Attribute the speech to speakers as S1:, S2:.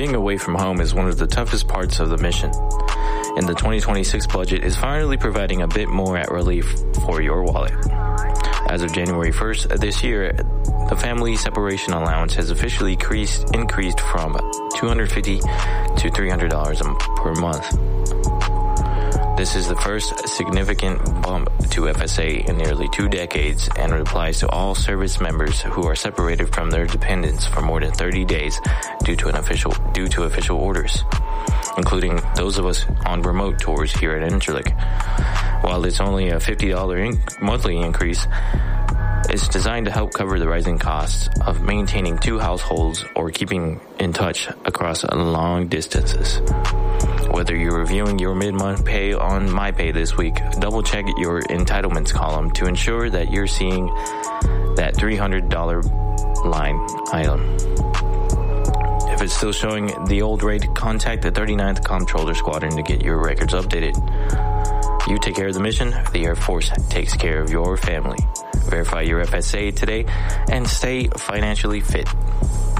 S1: being away from home is one of the toughest parts of the mission. And the 2026 budget is finally providing a bit more at relief for your wallet. As of January 1st this year, the family separation allowance has officially increased from $250 to $300 per month. This is the first significant bump to FSA in nearly 2 decades and applies to all service members who are separated from their dependents for more than 30 days due to official orders, including those of us on remote tours here at Interlick. While it's only a $50 monthly increase, it's designed to help cover the rising costs of maintaining 2 households or keeping in touch across long distances. Whether you're reviewing your mid-month pay on MyPay this week, double-check your entitlements column to ensure that you're seeing that $300 line item. If it's still showing the old rate, contact the 39th Comptroller Squadron to get your records updated. You take care of the mission, the Air Force takes care of your family. Verify your FSA today and stay financially fit.